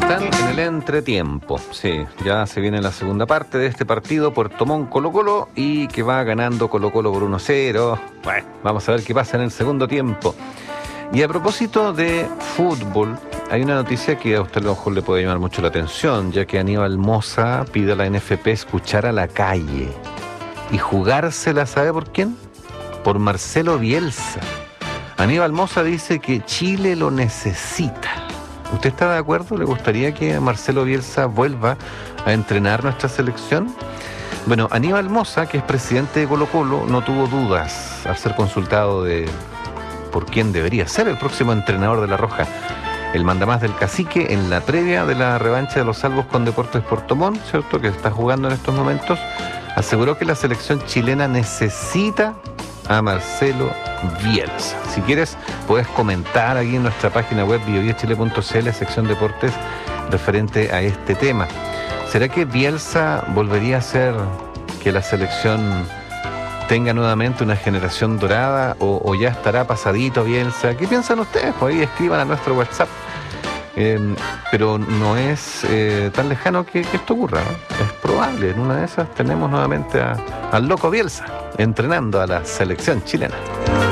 Están en el entretiempo, sí, ya se viene la segunda parte de este partido, Puerto Montt Colo-Colo, y que va ganando Colo-Colo por 1-0. Bueno, vamos a ver qué pasa en el segundo tiempo. Y a propósito de fútbol, hay una noticia que a usted a lo mejor le puede llamar mucho la atención, ya que Aníbal Mosa pide a la NFP escuchar a la calle y jugársela, ¿sabe por quién? Por Marcelo Bielsa. Aníbal Mosa dice que Chile lo necesita. ¿Usted está de acuerdo? ¿Le gustaría que Marcelo Bielsa vuelva a entrenar nuestra selección? Bueno, Aníbal Mosa, que es presidente de Colo-Colo, no tuvo dudas al ser consultado de por quién debería ser el próximo entrenador de La Roja. El mandamás del Cacique, en la previa de la revancha de los Salvos con Deportes Puerto Montt, ¿cierto?, que está jugando en estos momentos, aseguró que la selección chilena necesita a Marcelo Bielsa. Si quieres, puedes comentar aquí en nuestra página web biodiechile.cl, sección deportes, referente a este tema. ¿Será que Bielsa volvería a hacer que la selección tenga nuevamente una generación dorada o ya estará pasadito Bielsa? ¿Qué piensan ustedes? Pues ahí escriban a nuestro WhatsApp. Pero no es tan lejano que esto ocurra, ¿no? Es probable, en una de esas tenemos nuevamente al loco Bielsa entrenando a la selección chilena.